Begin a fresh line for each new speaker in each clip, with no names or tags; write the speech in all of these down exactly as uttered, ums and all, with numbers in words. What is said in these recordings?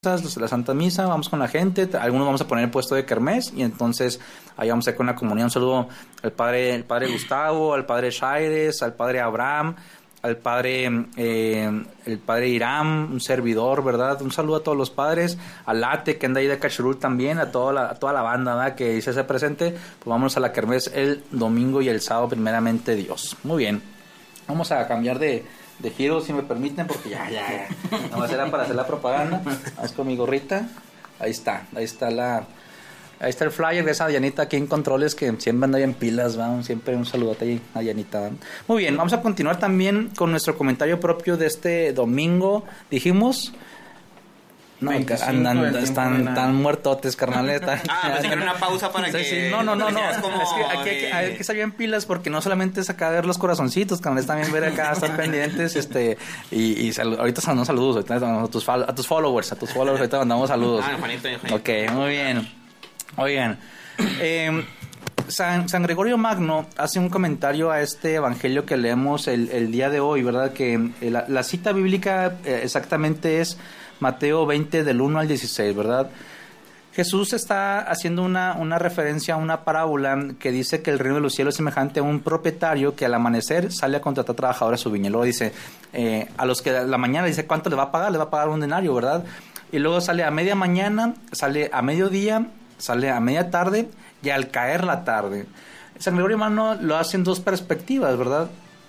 la Santa Misa, vamos con la gente, algunos vamos a poner el puesto de kermés y entonces ahí vamos a ir con la comunión. Un saludo al padre, el padre Gustavo, al padre Shaires, al padre Abraham, al padre eh, el padre Irán, un servidor, ¿verdad? Un saludo a todos los padres, al Late que anda ahí de Cachurul también, a toda la, a toda la banda, ¿verdad? Que dice se presente. Pues vámonos a la kermés el domingo y el sábado, primeramente Dios. Muy bien, vamos a cambiar de de giro, si me permiten, porque ya, ya, ya. No va a ser para hacer la propaganda. Vamos con mi gorrita. Ahí está, ahí está la... Ahí está el flyer de esa Dianita aquí en Controles, que siempre anda ahí en pilas, ¿va? Siempre un saludote ahí a Dianita, ¿va? Muy bien, vamos a continuar también con nuestro comentario propio de este domingo. Dijimos... No, veinticinco, andan, están tan muertotes, carnales. Tan,
ah, pues una pausa para sí, que...
Sí, no, no, no, no. Es, como es que aquí hay que, hay que salir en pilas porque no solamente es acá ver los corazoncitos, carnales, también ver acá, estar pendientes, este, y, y sal, ahorita mandamos saludos, ahorita a tus, a tus followers, a tus followers, ahorita mandamos saludos.
Ah, Juanito, Juanito.
Ok, muy bien. Oigan, eh, San, San Gregorio Magno hace un comentario a este evangelio que leemos el, el día de hoy, ¿verdad? Que la, la cita bíblica eh, exactamente es Mateo veinte del uno al dieciséis, ¿verdad? Jesús está haciendo una, una referencia a una parábola que dice que el reino de los cielos es semejante a un propietario que al amanecer sale a contratar trabajadores a su viña. Luego dice, eh, a los que a la mañana dice, ¿cuánto le va a pagar? Le va a pagar un denario, ¿verdad? Y luego sale a media mañana, sale a mediodía, sale a media tarde y al caer la tarde. San Gregorio Magno lo hace en dos perspectivas, ¿verdad?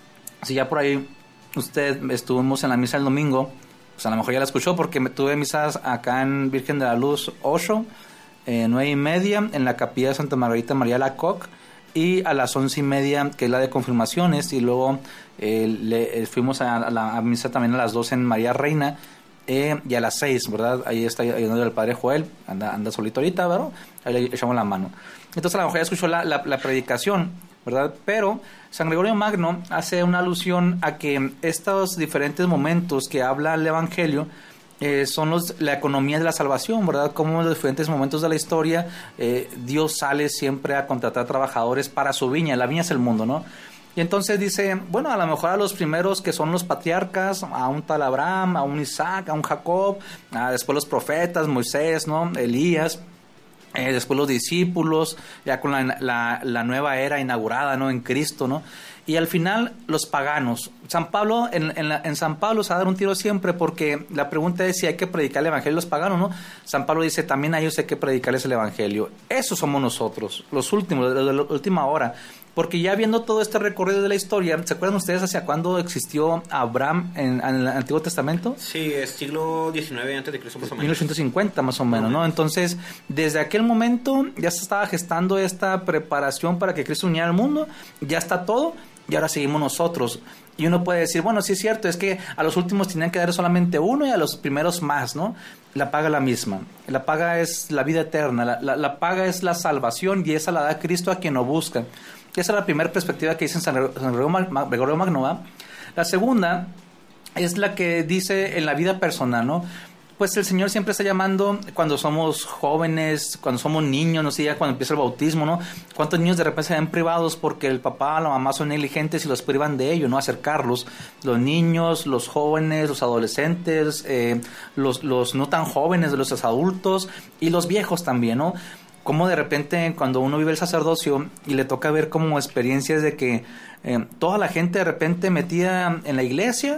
Si ya por ahí usted estuvimos en la misa el domingo, pues a lo mejor ya la escuchó porque me tuve misas acá en Virgen de la Luz ocho, eh, nueve y media, en la capilla de Santa Margarita María Lacoc, y a las once y media, que es la de confirmaciones, y luego eh, le, eh, fuimos a, a la a misa también a las doce en María Reina, eh, y a las seis, ¿verdad? Ahí está ayudando el padre Joel, anda, anda solito ahorita, ¿verdad? Ahí le echamos la mano. Entonces a lo mejor ya escuchó la, la, la predicación, ¿verdad? Pero San Gregorio Magno hace una alusión a que estos diferentes momentos que habla el Evangelio eh, son los, la economía de la salvación, ¿verdad? Como en los diferentes momentos de la historia eh, Dios sale siempre a contratar trabajadores para su viña. La viña es el mundo, ¿no? Y entonces dice, bueno, a lo mejor a los primeros que son los patriarcas, a un tal Abraham, a un Isaac, a un Jacob, a después los profetas, Moisés, ¿no? Elías. Eh, después los discípulos, ya con la, la, la nueva era inaugurada, ¿no? En Cristo, ¿no? Y al final, los paganos. San Pablo, en, en, la, en San Pablo se va a dar un tiro siempre porque la pregunta es si hay que predicar el evangelio a los paganos, ¿no? San Pablo dice, también a ellos hay que predicarles el evangelio. Esos somos nosotros, los últimos, de la última hora. Porque ya viendo todo este recorrido de la historia, ¿se acuerdan ustedes hacia cuándo existió Abraham en, en el Antiguo Testamento?
Sí, es siglo diecinueve antes de Cristo, más o menos.
mil ochocientos cincuenta más o menos, ¿no? Entonces, desde aquel momento ya se estaba gestando esta preparación para que Cristo uniera al mundo, ya está todo, y ahora seguimos nosotros. Y uno puede decir, bueno, sí es cierto, es que a los últimos tenían que dar solamente uno y a los primeros más, ¿no? La paga es la misma. La paga es la vida eterna, la, la, la paga es la salvación y esa la da Cristo a quien lo busca. Esa es la primera perspectiva que dice San Gregorio Magno. La segunda es la que dice en la vida personal, ¿no? Pues el Señor siempre está llamando cuando somos jóvenes, cuando somos niños, no sé, ya cuando empieza el bautismo, ¿no? ¿Cuántos niños de repente se ven privados porque el papá o la mamá son negligentes y los privan de ello, ¿no? Acercarlos. Los niños, los jóvenes, los adolescentes, eh, los, los no tan jóvenes, los adultos y los viejos también, ¿no? Como de repente cuando uno vive el sacerdocio y le toca ver como experiencias de que eh, toda la gente de repente metida en la iglesia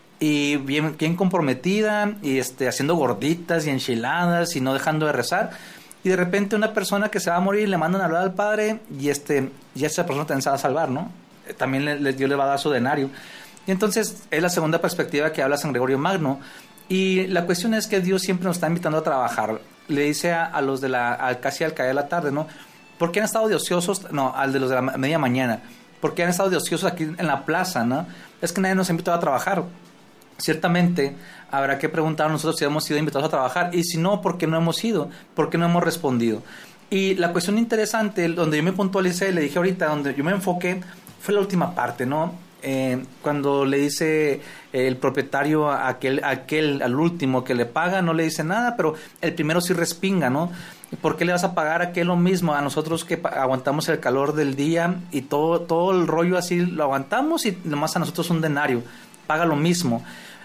y bien, bien comprometida y este, haciendo gorditas y enchiladas y no dejando de rezar, y de repente una persona que se va a morir le mandan a hablar al padre y este y esa persona también se va a salvar, ¿no? También le, le, Dios le va a dar su denario. Y entonces es la segunda perspectiva que habla San Gregorio Magno. Y la cuestión es que Dios siempre nos está invitando a trabajar. Le dice a, a los de la, a, casi al caer de la tarde, ¿no? ¿Por qué han estado de ociosos? No, al de los de la media mañana. ¿Por qué han estado de ociosos aquí en la plaza, no? Es que nadie nos ha invitado a trabajar. Ciertamente habrá que preguntar a nosotros si hemos sido invitados a trabajar. Y si no, ¿por qué no hemos ido? ¿Por qué no hemos respondido? Y la cuestión interesante, donde yo me puntualicé, le dije ahorita, donde yo me enfoqué, fue la última parte, ¿no? Eh, cuando le dice eh, el propietario a aquel, a aquel, al último que le paga, no le dice nada, pero el primero sí respinga, ¿no? ¿Por qué le vas a pagar a aquel lo mismo? A nosotros que aguantamos el calor del día y todo, todo el rollo así lo aguantamos y nomás a nosotros un denario, paga lo mismo.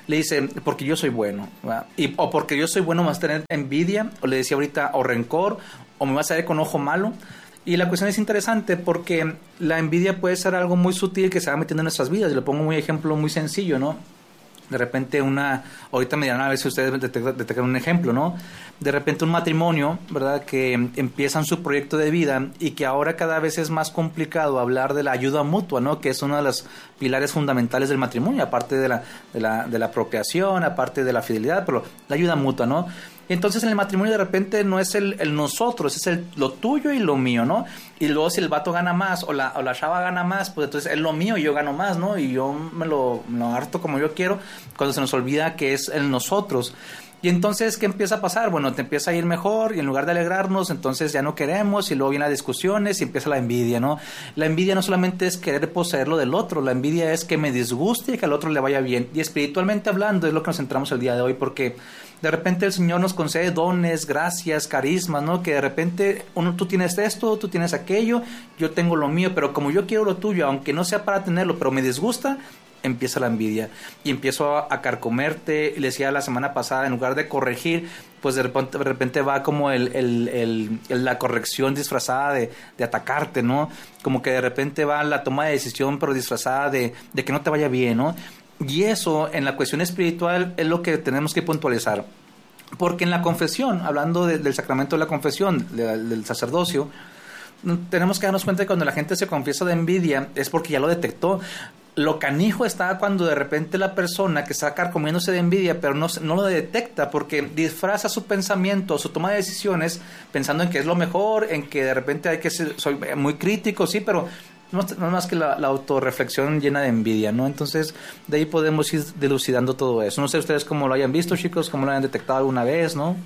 le dice, porque yo soy bueno, ¿verdad? Y, o porque yo soy bueno, me vas a tener envidia, o le decía ahorita, o rencor, o me vas a ver con ojo malo. Y la cuestión es interesante porque la envidia puede ser algo muy sutil que se va metiendo en nuestras vidas. Y le pongo un ejemplo muy sencillo, ¿no? De repente una, ahorita me dirán a ver si ustedes detectan un ejemplo, ¿no? De repente un matrimonio, ¿verdad? Que empiezan su proyecto de vida y que ahora cada vez es más complicado hablar de la ayuda mutua, ¿no? Que es uno de los pilares fundamentales del matrimonio, aparte de la, de la, de la procreación, aparte de la fidelidad, pero la ayuda mutua, ¿no? Entonces en el matrimonio de repente no es el, el nosotros, es el lo tuyo y lo mío, ¿no? Y luego si el vato gana más o la, o la chava gana más, pues entonces es lo mío y yo gano más, ¿no? Y yo me lo, me lo harto como yo quiero, cuando se nos olvida que es el nosotros. Y entonces, ¿qué empieza a pasar? Bueno, te empieza a ir mejor y en lugar de alegrarnos, entonces ya no queremos y luego vienen las discusiones y empieza la envidia, ¿no? La envidia no solamente es querer poseer lo del otro, la envidia es que me disguste y que al otro le vaya bien. Y espiritualmente hablando es lo que nos centramos el día de hoy, porque de repente el Señor nos concede dones, gracias, carismas, ¿no? Que de repente uno, tú tienes esto, tú tienes aquello, yo tengo lo mío, pero como yo quiero lo tuyo, aunque no sea para tenerlo, pero me disgusta, empieza la envidia y empiezo a, a carcomerte. Y le decía la semana pasada, en lugar de corregir, pues de repente, de repente va como el, el, el, el, la corrección disfrazada de, de atacarte, ¿no? Como que de repente va la toma de decisión, pero disfrazada de, de que no te vaya bien, ¿no? Y eso, en la cuestión espiritual, es lo que tenemos que puntualizar. Porque en la confesión, hablando de, del sacramento de la confesión, de, del sacerdocio, tenemos que darnos cuenta que cuando la gente se confiesa de envidia, es porque ya lo detectó. Lo canijo está cuando de repente la persona que está carcomiéndose de envidia, pero no, no lo detecta porque disfraza su pensamiento, su toma de decisiones, pensando en que es lo mejor, en que de repente hay que ser, soy muy crítico, sí, pero no, no es más que la, la autorreflexión llena de envidia, ¿no? Entonces, de ahí podemos ir dilucidando todo eso. No sé ustedes cómo lo hayan visto, chicos, cómo lo hayan detectado alguna vez, ¿no?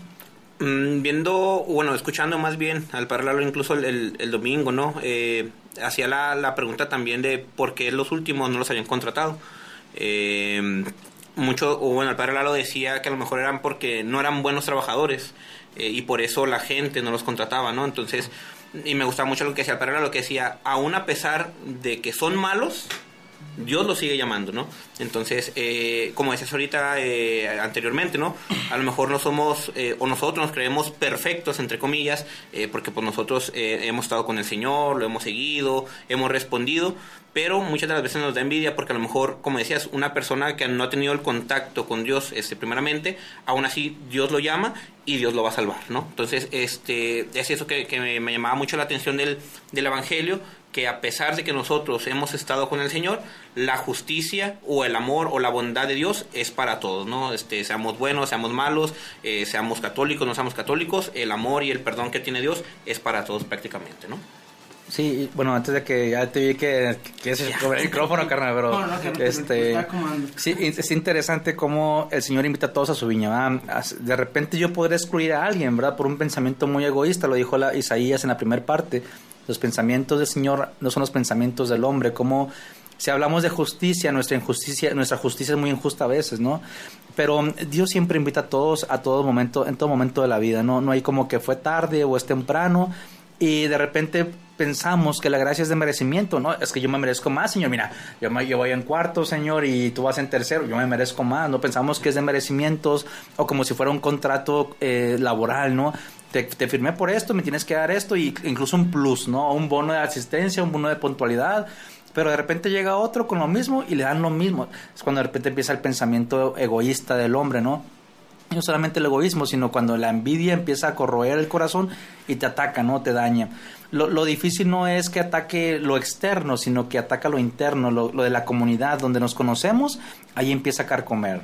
Mm, viendo, bueno, escuchando más bien al Padre Lalo incluso el, el, el domingo, ¿no? Eh, hacía la, la pregunta también de por qué los últimos no los habían contratado. Eh, mucho, o bueno, el Padre Lalo decía que a lo mejor eran porque no eran buenos trabajadores eh, y por eso la gente no los contrataba, ¿no? Entonces, y me gustaba mucho lo que decía el Padre Lalo, que decía, aún a pesar de que son malos, Dios los sigue llamando, ¿no? Entonces, eh, como decías ahorita eh, anteriormente, ¿no? A lo mejor no somos, eh, o nosotros nos creemos perfectos, entre comillas, eh, porque pues nosotros eh, hemos estado con el Señor, lo hemos seguido, hemos respondido, pero muchas de las veces nos da envidia porque a lo mejor, como decías, una persona que no ha tenido el contacto con Dios, este, primeramente, aún así Dios lo llama y Dios lo va a salvar, ¿no? Entonces, este, es eso que, que me, me llamaba mucho la atención del, del Evangelio, que a pesar de que nosotros hemos estado con el Señor, la justicia o el amor o la bondad de Dios es para todos, ¿no? Este, seamos buenos, seamos malos, eh, seamos católicos, no seamos católicos, el amor y el perdón que tiene Dios es para todos prácticamente, ¿no?
Sí, bueno, antes de que ya te vi que quieres cobrar el micrófono, carnal, pero no, no, que este, sí, es interesante cómo el Señor invita a todos a su viña, ¿verdad? De repente yo podré excluir a alguien, ¿verdad? Por un pensamiento muy egoísta, lo dijo la Isaías en la primera parte. Los pensamientos del Señor no son los pensamientos del hombre. Como si hablamos de justicia, nuestra injusticia, nuestra justicia es muy injusta a veces, ¿no? Pero Dios siempre invita a todos a todo momento, en todo momento de la vida, ¿no? No hay como que fue tarde o es temprano y de repente pensamos que la gracia es de merecimiento, ¿no? Es que yo me merezco más, Señor. Mira, yo, me, yo voy en cuarto, Señor, y tú vas en tercero. Yo me merezco más. No pensamos que es de merecimientos o como si fuera un contrato eh, laboral, ¿no? Te, te firmé por esto, me tienes que dar esto, y incluso un plus, ¿no? Un bono de asistencia, un bono de puntualidad, pero de repente llega otro con lo mismo y le dan lo mismo. Es cuando de repente empieza el pensamiento egoísta del hombre, ¿no? Y no solamente el egoísmo, sino cuando la envidia empieza a corroer el corazón y te ataca, ¿no? Te daña. Lo, lo difícil no es que ataque lo externo, sino que ataca lo interno, lo, lo de la comunidad, donde nos conocemos, ahí empieza a carcomer.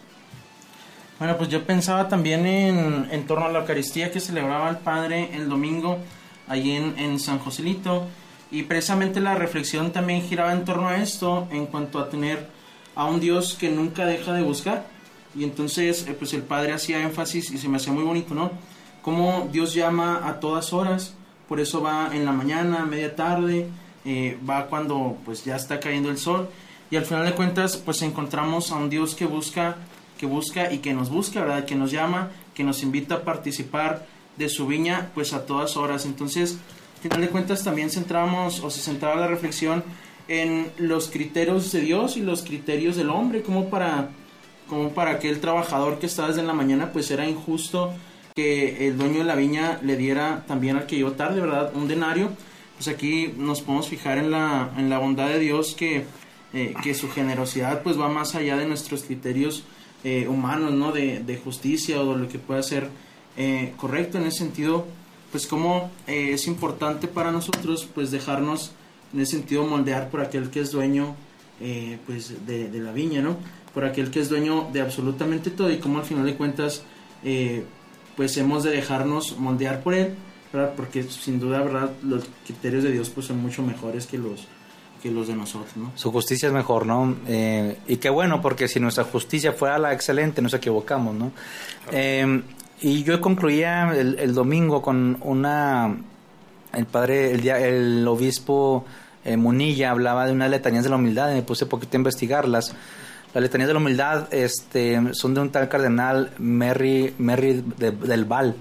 Bueno, pues yo pensaba también en, en torno a la Eucaristía que celebraba el Padre el domingo allí en, en San Joselito, y precisamente la reflexión también giraba en torno a esto, en cuanto a tener a un Dios que nunca deja de buscar. Y entonces eh, pues el Padre hacía énfasis y se me hacía muy bonito, ¿no? Cómo Dios llama a todas horas, por eso va en la mañana, media tarde, eh, va cuando pues ya está cayendo el sol, y al final de cuentas pues encontramos a un Dios que busca que busca y que nos busca, ¿verdad? Que nos llama, que nos invita a participar de su viña, pues a todas horas. Entonces, al final de cuentas también centramos, o se centraba la reflexión en los criterios de Dios y los criterios del hombre, como para, como para aquel trabajador que estaba desde la mañana, pues era injusto que el dueño de la viña le diera también al que llegó tarde, ¿verdad?, un denario. Pues aquí nos podemos fijar en la, en la bondad de Dios, que, eh, que su generosidad pues va más allá de nuestros criterios eh, humanos, ¿no?, de, de justicia o de lo que pueda ser eh, correcto. En ese sentido, pues como eh, es importante para nosotros pues dejarnos en ese sentido moldear por aquel que es dueño eh, pues de, de la viña, ¿no?, por aquel que es dueño de absolutamente todo, y como al final de cuentas eh, pues hemos de dejarnos moldear por él, ¿verdad?, porque sin duda, ¿verdad?, los criterios de Dios pues son mucho mejores que los que los de nosotros, ¿no?
Su justicia es mejor, ¿no? Eh, y qué bueno, porque si nuestra justicia fuera la excelente, nos equivocamos, ¿no? Eh, y yo concluía el, el domingo con una... El padre, el, día, el obispo eh, Munilla hablaba de unas letanías de la humildad, y me puse poquito a investigarlas. Las letanías de la humildad este, son de un tal cardenal Merry, Merry de, del Val.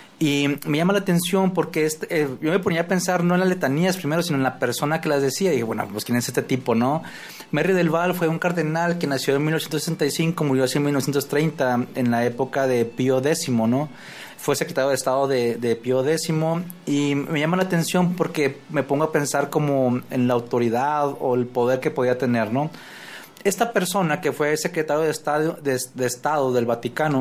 Y me llama la atención porque este, eh, yo me ponía a pensar no en las letanías primero, sino en la persona que las decía. Y dije, bueno, pues ¿quién es este tipo, no? Merry del Val fue un cardenal que nació en mil novecientos sesenta y cinco, murió así en mil novecientos treinta, en la época de Pío décimo, ¿no? Fue secretario de Estado de, de Pío décimo, y me llama la atención porque me pongo a pensar como en la autoridad o el poder que podía tener, ¿no? Esta persona que fue secretario de Estado, de, de Estado del Vaticano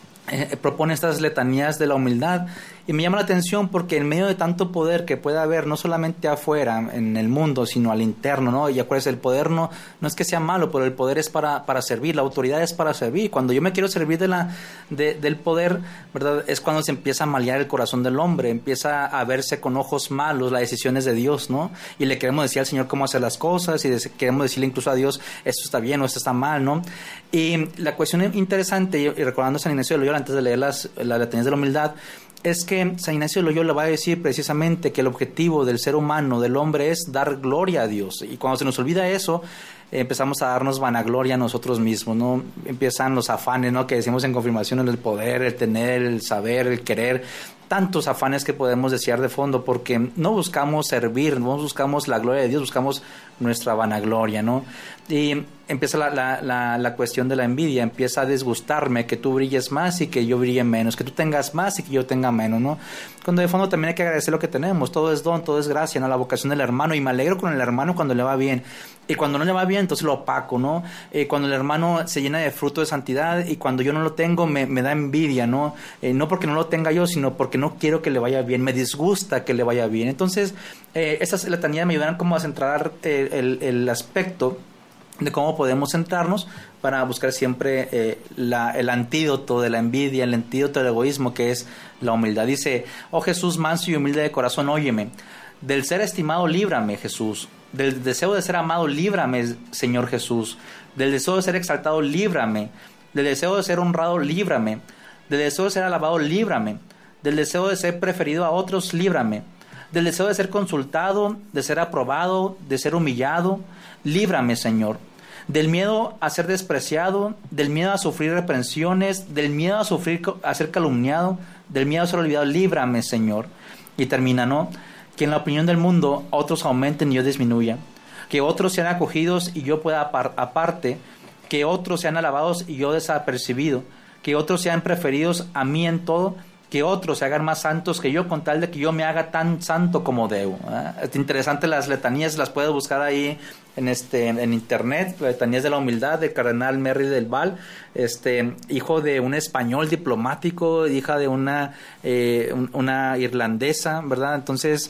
eh, propone estas letanías de la humildad, y me llama la atención porque en medio de tanto poder que puede haber, no solamente afuera en el mundo, sino al interno, ¿no? Y acuérdense, el poder no, no es que sea malo, pero el poder es para, para servir, la autoridad es para servir. Cuando yo me quiero servir de la, de, del poder, ¿verdad?, es cuando se empieza a malear el corazón del hombre, empieza a verse con ojos malos las decisiones de Dios, ¿no? Y le queremos decir al Señor cómo hacer las cosas, y de, queremos decirle incluso a Dios, esto está bien o esto está mal, ¿no? Y la cuestión interesante, y recordando a San Ignacio de Loyola, antes de leer las, las letanías de la humildad, es que San Ignacio de Loyola va a decir precisamente que el objetivo del ser humano, del hombre, es dar gloria a Dios. Y cuando se nos olvida eso, eh, empezamos a darnos vanagloria a nosotros mismos, ¿no? Empiezan los afanes, ¿no?, que decimos en confirmación, el poder, el tener, el saber, el querer. Tantos afanes que podemos desear de fondo, porque no buscamos servir, no buscamos la gloria de Dios, buscamos nuestra vanagloria, ¿no? Y empieza la, la, la, la cuestión de la envidia, empieza a disgustarme que tú brilles más y que yo brille menos, que tú tengas más y que yo tenga menos, ¿no? Cuando de fondo también hay que agradecer lo que tenemos, todo es don, todo es gracia, ¿no? La vocación del hermano, y me alegro con el hermano cuando le va bien, y cuando no le va bien, entonces lo opaco, ¿no? Eh, cuando el hermano se llena de fruto de santidad, y cuando yo no lo tengo, me, me da envidia, ¿no? Eh, no porque no lo tenga yo, sino porque no quiero que le vaya bien, me disgusta que le vaya bien. Entonces, eh, estas letanías me ayudan como a centrar eh, el, el aspecto de cómo podemos centrarnos para buscar siempre eh, la, el antídoto de la envidia, el antídoto del egoísmo, que es la humildad. Dice: oh Jesús, manso y humilde de corazón, óyeme. Del ser estimado, líbrame, Jesús. Del deseo de ser amado, líbrame, Señor Jesús. Del deseo de ser exaltado, líbrame. Del deseo de ser honrado, líbrame. Del deseo de ser alabado, líbrame. Del deseo de ser preferido a otros, líbrame. Del deseo de ser consultado, de ser aprobado, de ser humillado, líbrame, Señor. Del miedo a ser despreciado, del miedo a sufrir reprensiones, del miedo a sufrir a ser calumniado, del miedo a ser olvidado, líbrame, Señor. Y termina, ¿no? Que en la opinión del mundo otros aumenten y yo disminuya, que otros sean acogidos y yo pueda apar- aparte, que otros sean alabados y yo desapercibido, que otros sean preferidos a mí en todo, que otros se hagan más santos que yo, con tal de que yo me haga tan santo como debo. ¿eh? Es interesante, las letanías las puedes buscar ahí en este en internet, letanías de la humildad del cardenal Merry del Val, este hijo de un español diplomático, hija de una eh, una irlandesa, ¿verdad? Entonces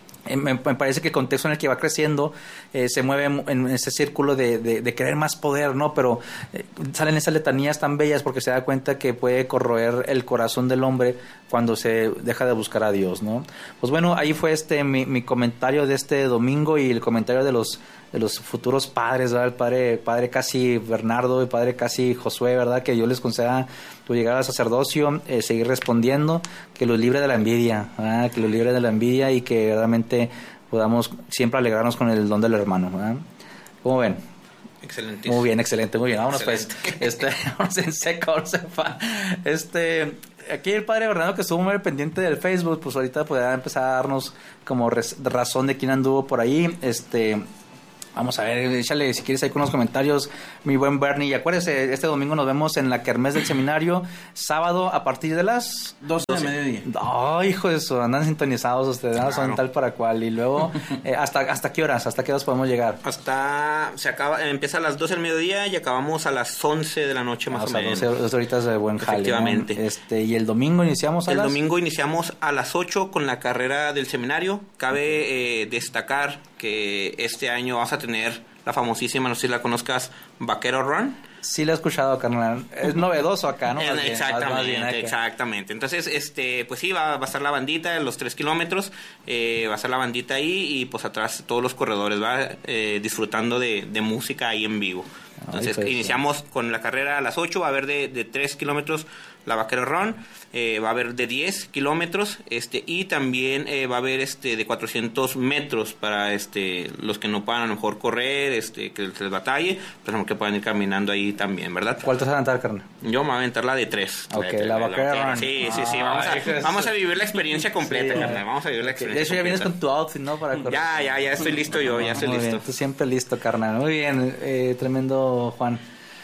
me parece que el contexto en el que va creciendo eh, se mueve en ese círculo de, de, de querer más poder, ¿no? Pero eh, salen esas letanías tan bellas porque se da cuenta que puede corroer el corazón del hombre cuando se deja de buscar a Dios, ¿no? Pues bueno, ahí fue este mi, mi comentario de este domingo, y el comentario de los de los futuros padres, ¿verdad? El padre, padre casi Bernardo y padre casi Josué, ¿verdad? Que Dios les conceda tu llegada al sacerdocio, eh, seguir respondiendo, que los libre de la envidia, ¿verdad? Que los libre de la envidia, y que realmente podamos siempre alegrarnos con el don del hermano, ¿verdad? ¿Cómo ven?
Excelente.
Muy bien, excelente, muy bien. Vámonos
Excelente.
pues. Este, vamos en seco, vamos en fa. Este, aquí el padre Bernardo, que estuvo muy pendiente del Facebook, pues ahorita podrá empezar a darnos como res, razón de quién anduvo por ahí. Este, Vamos a ver, échale si quieres ahí con los comentarios, mi buen Bernie. Y acuérdese, este domingo nos vemos en la Kermés del Seminario, sábado a partir de las
doce de mediodía.
Ay, hijo de eso, andan sintonizados ustedes, claro. Son tal para cual. Y luego, eh, ¿hasta hasta qué horas? ¿Hasta qué horas podemos llegar?
Hasta, se acaba, empieza a las doce del mediodía y acabamos a las once de la noche más ah, o, o sea, menos.
doce, doce horitas de buen jale.
Efectivamente.
¿no? Este, y el domingo iniciamos a
el
las...
El domingo iniciamos a las ocho con la carrera del seminario. Cabe eh, destacar que este año vas a tener la famosísima, no sé si la conozcas, Vaquero Run.
Sí, la he escuchado, carnal. Es novedoso acá, ¿no?
Eh, exactamente, bien, exactamente. Entonces, este, pues sí, va, va a estar la bandita en los tres kilómetros, eh, va a estar la bandita ahí y pues atrás todos los corredores, va eh, disfrutando de, de música ahí en vivo. Entonces, Ay, pues, iniciamos sí. con la carrera a las ocho, va a haber de, de tres kilómetros la Vaquero Run, eh, va a haber de diez kilómetros, este, y también eh, va a haber este de cuatrocientos metros para este los que no puedan a lo mejor correr, este, que les batalle, pues como que puedan ir caminando ahí también, ¿verdad?
¿Cuál te vas a aventar, carnal?
Yo me voy a aventar la de tres.
Ok, la, la Vaquero Run.
Sí, sí, sí, vamos a, vamos a vivir la experiencia completa, sí, carnal, vamos a vivir la experiencia
De hecho, ya vienes con tu outfit, ¿no? Para correr.
Ya, ya, ya estoy listo yo, ya estoy
Muy
listo.
Bien, tú siempre listo, carnal. Muy bien, eh, tremendo, Juan.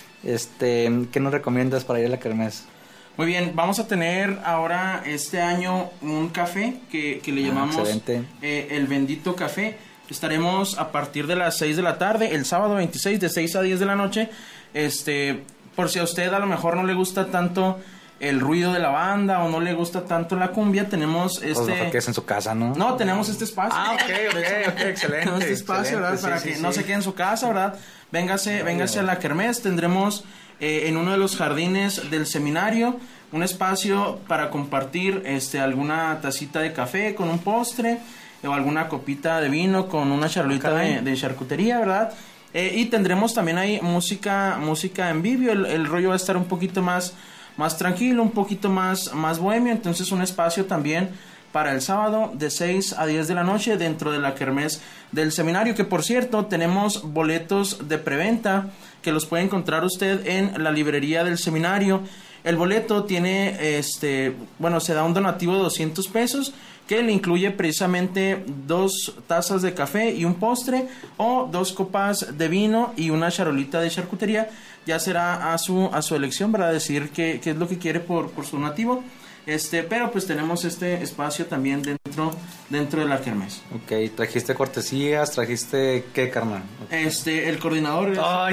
Este, ¿qué nos recomiendas para ir a la kermés?
Muy bien, vamos a tener ahora este año un café que, que le llamamos ah, eh, el Bendito Café. Estaremos a partir de las seis de la tarde, el sábado veintiséis, de seis a diez de la noche. Este, por si a usted a lo mejor no le gusta tanto el ruido de la banda o no le gusta tanto la cumbia, tenemos este...
Pues que es en su casa, ¿no?
No, tenemos este espacio.
Ah, ok, ok, ok, excelente.
Tenemos este espacio,
excelente,
¿verdad?
Sí,
Para
sí,
que
sí.
no se quede en su casa, ¿verdad? Véngase, véngase a la kermés. Tendremos eh, en uno de los jardines del seminario un espacio para compartir este alguna tacita de café con un postre o alguna copita de vino con una charolita de, de charcutería, ¿verdad? Eh, y tendremos también ahí música música en vivo. El, el rollo va a estar un poquito más, más tranquilo, un poquito más, más bohemio. Entonces un espacio también para el sábado de seis a diez de la noche dentro de la kermés del seminario, que por cierto tenemos boletos de preventa que los puede encontrar usted en la librería del seminario. El boleto tiene, este, bueno, se da un donativo de doscientos pesos que le incluye precisamente dos tazas de café y un postre o dos copas de vino y una charolita de charcutería. Ya será a su a su elección, ¿verdad? Decir qué, qué es lo que quiere por, por su donativo. Este, pero pues tenemos este espacio también dentro dentro de la kermés.
Ok, trajiste cortesías, trajiste qué, carnal.
Este, el coordinador. Es...
Ay,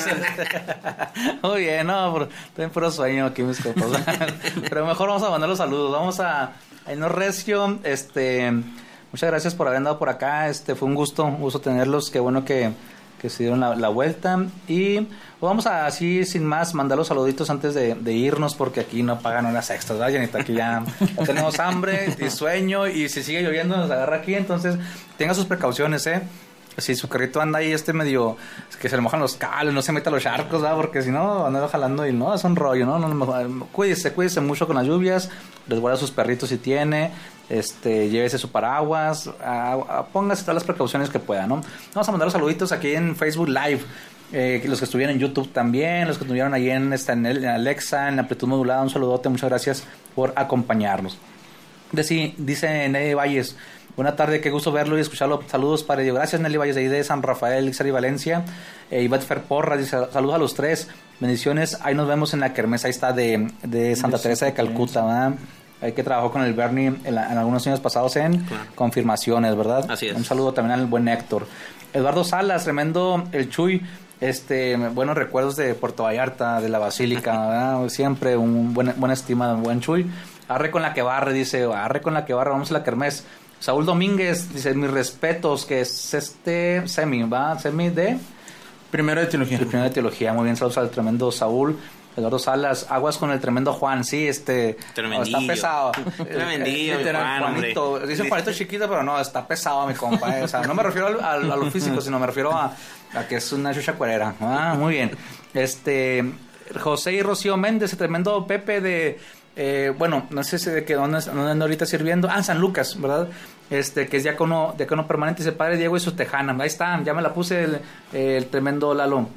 muy bien, no, por, tengo puro sueño aquí mis compas. Pero mejor vamos a mandar los saludos. Vamos a Ainor Recio, este, muchas gracias por haber andado por acá. Este, fue un gusto, un gusto tenerlos. Qué bueno que que se dieron la, la vuelta. Y vamos a, así sin más, mandar los saluditos antes de, de irnos, porque aquí no pagan horas extras, ¿verdad, Janita? Aquí ya, ya tenemos hambre y sueño, y si sigue lloviendo nos agarra aquí. Entonces tenga sus precauciones, ¿eh? Si su carrito anda ahí este medio, que se le mojan los cables, no se meta los charcos, ¿verdad? Porque si no, anda jalando y no, es un rollo, ¿no? no, no cuídese, cuídese mucho con las lluvias, resguarda a sus perritos si tiene, este, llévese su paraguas, a, a, póngase todas las precauciones que pueda, ¿no? Vamos a mandar los saluditos aquí en Facebook Live, eh, los que estuvieron en YouTube también, los que estuvieron ahí en, esta, en, el, en Alexa, en amplitud modulada, un saludote, muchas gracias por acompañarnos. Dice, dice Nelly Valles, buena tarde, qué gusto verlo y escucharlo. Saludos para ello. Gracias, Nelly Valles, de ahí de San Rafael, Ixar y Valencia. Eh, Ivette Fer Porra dice, saludos a los tres. Bendiciones. Ahí nos vemos en la kermés. Ahí está de, de Santa de Teresa de Calcuta, ¿verdad? Hay que trabajó con el Bernie en, la, en algunos años pasados en claro. confirmaciones, ¿verdad?
Así es.
Un saludo también al buen Héctor. Eduardo Salas, tremendo el Chuy. Este, buenos recuerdos de Puerto Vallarta, de la Basílica, ¿verdad? Siempre un buen, buena estima de un buen Chuy. Arre con la que barre, dice, arre con la que barre, vamos a la kermés. Saúl Domínguez dice, mis respetos, que es este semi, ¿va? Semi de...
Primero de teología.
El primero de teología, muy bien, saludos al tremendo Saúl. Eduardo Salas, aguas con el tremendo Juan, sí, este...
Tremendillo.
Oh, está pesado.
Tremendillo,
el, el,
Juan,
Juanito, dice un Juanito chiquito, pero no, está pesado mi compa, eh. O sea, no me refiero al, al, a lo físico, sino me refiero a, a que es una chucha cuerera. Ah, muy bien. Este, José y Rocío Méndez, el tremendo Pepe de... Eh, bueno, no sé si de qué dónde, dónde anda ahorita sirviendo. Ah, San Lucas, ¿verdad? Este, que es diácono, diácono permanente, dice padre Diego y su tejana. Ahí está, ya me la puse el, el tremendo Lalo.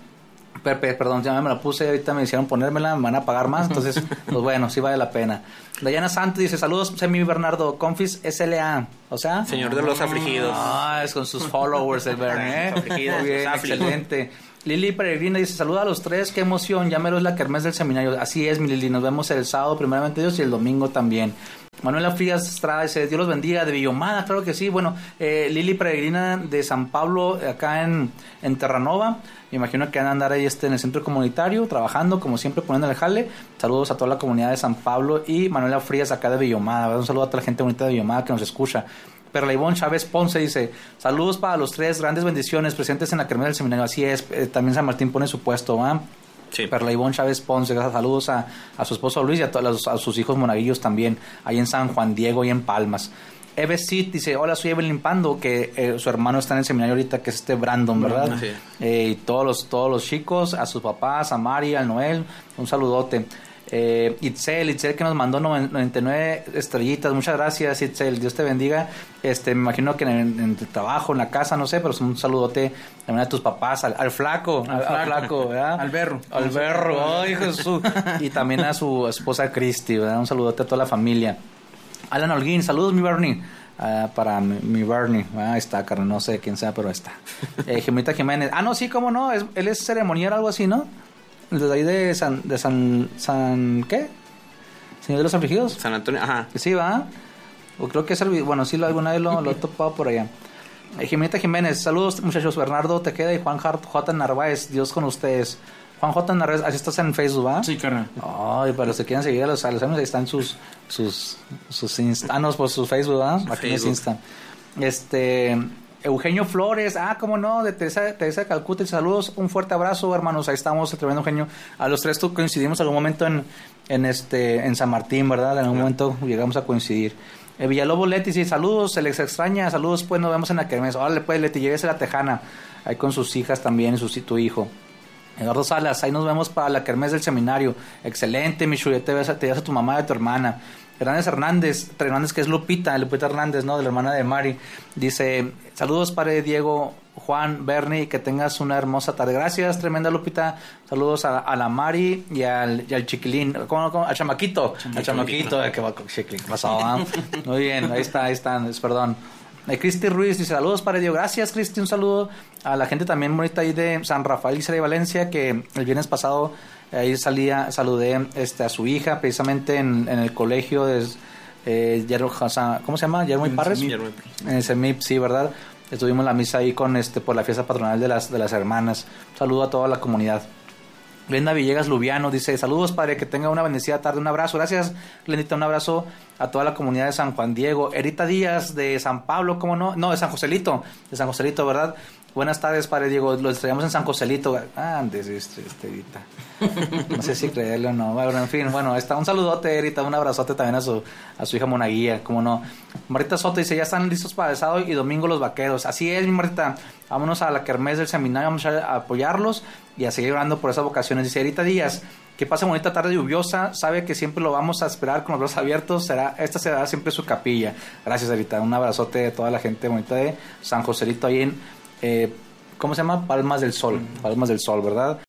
Pepe, perdón, ya me la puse, ahorita me hicieron ponérmela, me van a pagar más, entonces, pues bueno, sí vale la pena. Dayana Santos dice, saludos, Semi Bernardo, Confis S L A, o sea...
Señor de los afligidos.
Ah, es con sus followers el Bernie, ¿eh?
Afligidos,
Muy bien, excelente. Lili Peregrina dice, saluda a los tres, qué emoción, ya mero es la kermés del seminario. Así es, mi Lili, nos vemos el sábado, primeramente Dios, y el domingo también. Manuela Frías Estrada dice, Dios los bendiga, de Villomada, claro que sí. Bueno, eh, Lili Peregrina de San Pablo, acá en, en Terranova. Me imagino que van a andar ahí este, en el centro comunitario, trabajando, como siempre, poniendo el jale. Saludos a toda la comunidad de San Pablo. Y Manuela Frías acá de Villomada. Un saludo a toda la gente bonita de Villomada que nos escucha. Perla Ivonne Chávez Ponce dice, saludos para los tres, grandes bendiciones presentes en la kermés del seminario. Así es, eh, también San Martín pone su puesto, ¿va? Sí. Perla Ivonne Chávez Ponce, saludos a, a su esposo Luis y a, todos, a sus hijos monaguillos también, ahí en San Juan Diego y en Palmas. Eve Cid dice, hola, soy Evelyn Pando, que eh, su hermano está en el seminario ahorita, que es este Brandon, ¿verdad? Sí. Eh, y todos los, todos los chicos, a sus papás, a Mari, al Noel, un saludote. Eh, Itzel, Itzel que nos mandó noventa y nueve estrellitas, muchas gracias Itzel, Dios te bendiga. Este, me imagino que en, en el trabajo, en la casa, no sé, pero es un saludote también a tus papás, al, al flaco, al, al flaco, ¿verdad?
Al berro,
al berro, ay Jesús, y también a su esposa Cristi, ¿verdad? Un saludote a toda la familia. Alan Holguín, saludos mi Bernie. Uh, para mi, mi Bernie, ah, ahí está, carnal, no sé quién sea, pero ahí está. Eh, Gemita Jiménez, ah, no, sí, cómo no, es, él es ceremoniero, algo así, ¿no? Desde ahí de San, de San, San, ¿qué? Señor de los Afligidos.
San Antonio, ajá.
Sí, va. O creo que es el, bueno, sí, alguna vez lo, lo he topado por allá. Eh, Jimenita Jiménez, saludos muchachos, Bernardo Tejeda y Juan J. Narváez, Dios con ustedes. Juan J. Narváez, así estás en Facebook, ¿va?
Sí, carnal.
Ay, para los que quieran seguir a los, a los amigos, ahí están sus, sus, sus instanos por su Facebook, ¿va? Aquí es Insta. Este... Eugenio Flores, ah, cómo no, de Teresa, Teresa de Calcuta, saludos, un fuerte abrazo, hermanos, ahí estamos, el tremendo Eugenio. A los tres tú coincidimos algún momento en, en este, en San Martín, ¿verdad? En algún sí. momento llegamos a coincidir. Eh, Villalobos Leti, sí, saludos, se les extraña, saludos, pues nos vemos en la kermés. Órale, pues, Leti, llévese la tejana, ahí con sus hijas también, y su, tu hijo. Eduardo Salas, ahí nos vemos para la kermés del seminario. Excelente, Michu, ya te ves, te ves a tu mamá y a tu hermana. Hernández Hernández, Hernández que es Lupita, Lupita Hernández, ¿no? De la hermana de Mari. Dice, saludos padre Diego, Juan, Bernie, que tengas una hermosa tarde. Gracias, tremenda Lupita. Saludos a, a la Mari y al, y al chiquilín, ¿cómo, cómo? Al chamaquito, Chamaquito, al chamaquito, eh, que va con chiquilín. Pasó, ¿eh? Muy bien, ahí está, ahí están, es, perdón. Eh, Cristi Ruiz dice, saludos padre Diego. Gracias, Cristi, un saludo a la gente también bonita ahí de San Rafael y Sera de Valencia, que el viernes pasado ahí salía, saludé este, a su hija, precisamente en, en el colegio de eh, Yermo, ¿cómo se llama? Yermo y Parres. En el CEMIP, sí, ¿verdad? Estuvimos en la misa ahí con este por la fiesta patronal de las de las hermanas. Un saludo a toda la comunidad. Glenda Villegas Lubiano dice, saludos padre, que tenga una bendecida tarde, un abrazo. Gracias, Glendita, un abrazo a toda la comunidad de San Juan Diego. Erita Díaz de San Pablo, ¿cómo no? No, de San Joselito, de San Joselito, ¿verdad? Buenas tardes, padre Diego, lo traíamos en San Joselito. Ah, antes, este, este, Erita. No sé si creerlo o no. Bueno, en fin, bueno, está un saludote, Erita, un abrazote también a su, a su hija Monaguilla, ¿cómo no? Marita Soto dice, ya están listos para el sábado y domingo los vaqueros. Así es, mi Marita, vámonos a la kermés del seminario, vamos a apoyarlos y a seguir orando por esas vocaciones. Dice Erita Díaz, que pase bonita tarde lluviosa, sabe que siempre lo vamos a esperar con los brazos abiertos, será, esta será siempre su capilla. Gracias, Erita, un abrazote a toda la gente bonita de San Joselito ahí en, eh, ¿cómo se llama? Palmas del Sol, Palmas del Sol, ¿verdad?